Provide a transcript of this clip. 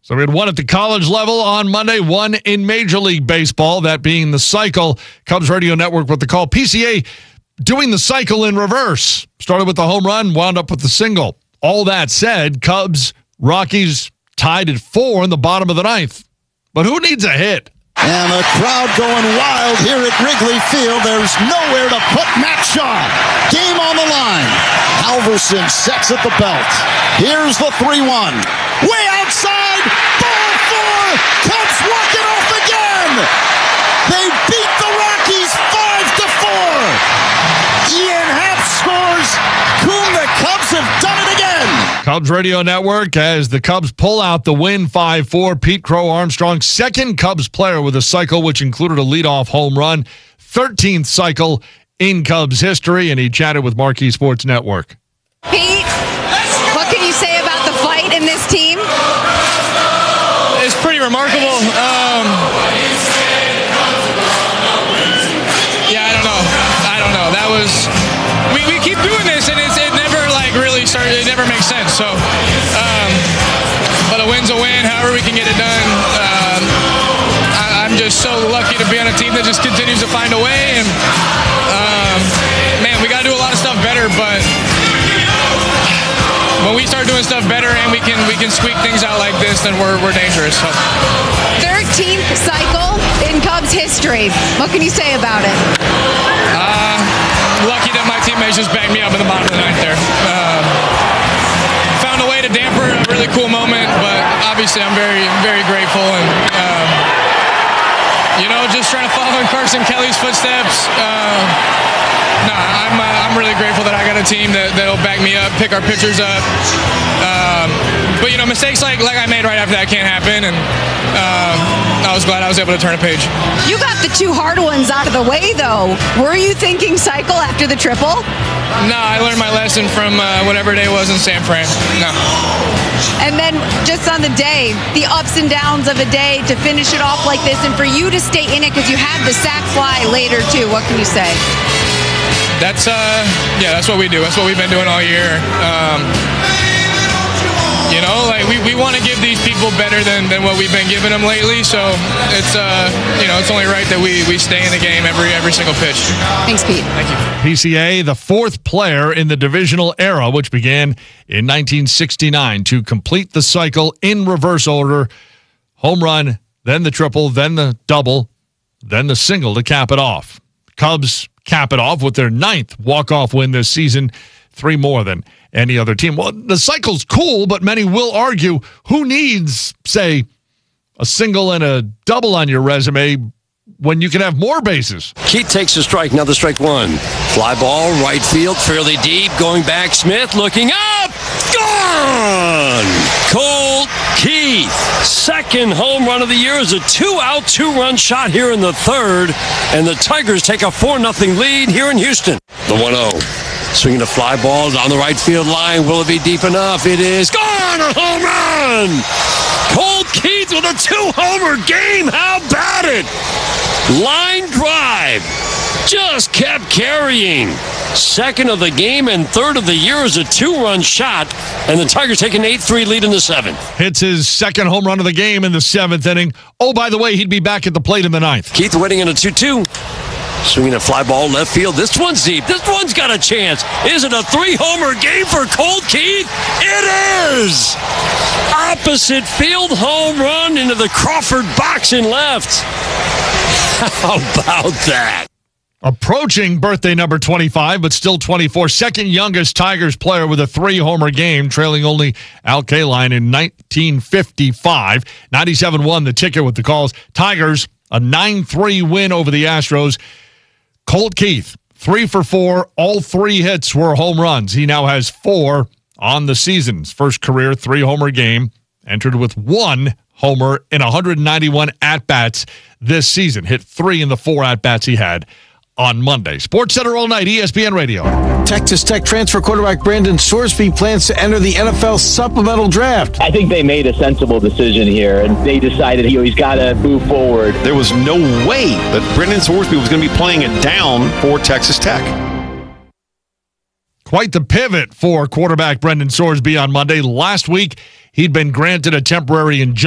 So we had one at the college level on Monday, one in Major League Baseball, that being the cycle. Cubs Radio Network with the call. PCA doing the cycle in reverse. Started with the home run, wound up with the single. All that said, Cubs, Rockies tied at 4 in the bottom of the ninth. But who needs a hit? And the crowd going wild here at Wrigley Field. There's nowhere to put Matt Shaw. Game on the line. Halverson sets at the belt. Here's the 3-1. Way outside. Ball 4. Cubs walk it off again. They beat the Rockies 5-4. Ian Happ scores. The Cubs have done it again. Cubs Radio Network as the Cubs pull out the win 5-4. Pete Crow Armstrong, second Cubs player with a cycle, which included a leadoff home run. 13th cycle in Cubs history, and he chatted with Marquee Sports Network. Pete, what can you say about the fight in this team? It's pretty remarkable. I don't know. That was... We keep doing this, and it never really started. It never makes sense. So, but a win's a win. However we can get it done. I'm just so lucky to be on a team that just continues to find a way. And man, we got to do a lot of stuff better. But when we start doing stuff better and we can squeak things out like this, then we're dangerous. So. 13th cycle in Cubs history. What can you say about it? Lucky that my teammates just backed me up in the bottom of the ninth there. Found a way to damper a really cool moment, but obviously I'm very, very grateful. And, just trying to follow in Carson Kelly's footsteps. I'm really grateful that I got a team that'll back me up, pick our pitchers up. But, mistakes like I made right after that can't happen. And I was glad I was able to turn a page. You got the 2 hard ones out of the way, though. Were you thinking cycle after the triple? No, I learned my lesson from whatever day it was in San Fran. No. And then just on the day, the ups and downs of a day to finish it off like this, and for you to stay in it because you had the sac fly later, too. What can you say? That's what we do. That's what we've been doing all year. We want to give these people better than what we've been giving them lately. So it's it's only right that we stay in the game every single pitch. Thanks, Pete. Thank you. PCA, the 4th player in the divisional era, which began in 1969, to complete the cycle in reverse order: home run, then the triple, then the double, then the single to cap it off. Cubs cap it off with their 9th walk-off win this season, 3 more than any other team. Well, the cycle's cool, but many will argue, who needs, say, a single and a double on your resume when you can have more bases? Keith takes a strike, now the strike 1. Fly ball, right field, fairly deep, going back, Smith looking up, gone! Colt Keith, second home run of the year, is a 2-out, 2-run shot here in the 3rd, and the Tigers take a 4-0 lead here in Houston. The 1-0. Swinging a fly ball down the right field line. Will it be deep enough? It is gone! A home run! Colt Keith with a 2-homer game. How about it? Line drive. Just kept carrying. Second of the game and 3rd of the year is a 2-run shot. And the Tigers take an 8-3 lead in the 7th. Hits his second home run of the game in the 7th inning. Oh, by the way, he'd be back at the plate in the 9th. Keith waiting in a 2-2. Swinging a fly ball left field. This one's deep. This one's got a chance. Is it a 3-homer game for Colt Keith? It is! Opposite field home run into the Crawford box and left. How about that? Approaching birthday number 25, but still 24. Second youngest Tigers player with a 3-homer game, trailing only Al Kaline in 1955. 97 won the ticket with the calls. Tigers, a 9-3 win over the Astros. Colt Keith, 3 for 4. All 3 hits were home runs. He now has 4 on the season. His first career 3-homer game. Entered with 1 homer in 191 at-bats this season. Hit 3 in the 4 at-bats he had on Monday. Sports Center all night, ESPN Radio. Texas Tech transfer quarterback Brandon Sorsby plans to enter the NFL supplemental draft. I think they made a sensible decision here, and they decided he's got to move forward. There was no way that Brandon Sorsby was going to be playing it down for Texas Tech. Quite the pivot for quarterback Brendan Sorsby on Monday. Last week, he'd been granted a temporary injunction